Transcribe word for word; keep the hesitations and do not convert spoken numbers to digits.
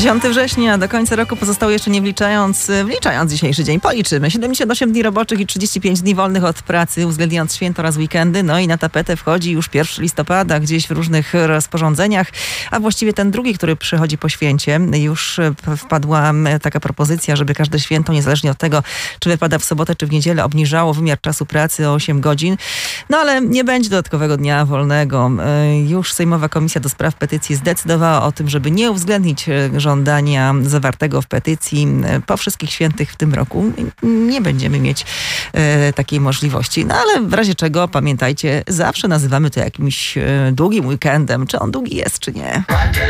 dziesiątego września, do końca roku pozostało jeszcze nie wliczając, wliczając dzisiejszy dzień. Policzymy. siedemdziesiąt osiem dni roboczych i trzydzieści pięć dni wolnych od pracy, uwzględniając święto oraz weekendy. No i na tapetę wchodzi już pierwszego listopada, gdzieś w różnych rozporządzeniach, a właściwie ten drugi, który przychodzi po święcie. Już wpadła taka propozycja, żeby każde święto, niezależnie od tego, czy wypada w sobotę, czy w niedzielę, obniżało wymiar czasu pracy o osiem godzin. No ale nie będzie dodatkowego dnia wolnego. Już Sejmowa Komisja do Spraw Petycji zdecydowała o tym, żeby nie uwzględnić żądania zawartego w petycji po wszystkich świętych w tym roku. Nie będziemy mieć e, takiej możliwości. No ale w razie czego, pamiętajcie, zawsze nazywamy to jakimś e, długim weekendem. Czy on długi jest, czy nie.